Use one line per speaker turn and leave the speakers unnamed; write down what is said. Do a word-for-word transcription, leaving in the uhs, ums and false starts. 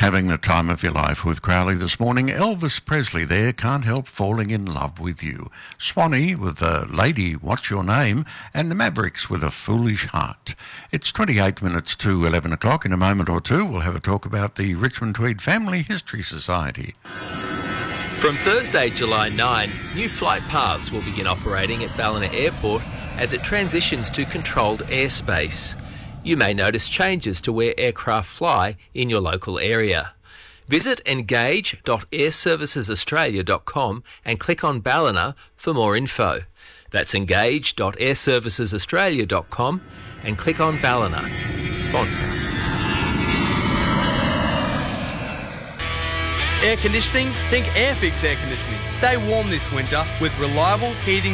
Having the time of your life with Crowley this morning. Elvis Presley there, Can't Help Falling in Love with You. Swanee with the Lady, What's Your Name? And the Mavericks with A Foolish Heart. It's twenty-eight minutes to eleven o'clock. In a moment or two, we'll have a talk about the Richmond Tweed Family History Society.
From Thursday, July ninth, new flight paths will begin operating at Ballina Airport as it transitions to controlled airspace. You may notice changes to where aircraft fly in your local area. Visit engage dot air services australia dot com and click on Ballina for more info. That's engage dot air services australia dot com and click on Ballina. Sponsor.
Air conditioning? Think Airfix Air Conditioning. Stay warm this winter with reliable heating